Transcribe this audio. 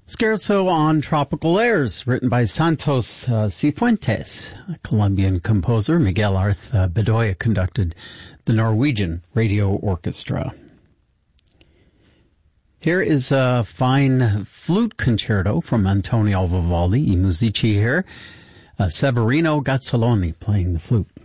Scherzo on Tropical Airs, written by Santos Cifuentes. A Colombian composer. Miguel Arth Bedoya conducted the Norwegian Radio Orchestra. Here is a fine flute concerto from Antonio Vivaldi, I Musici here. Severino Gazzoloni playing the flute.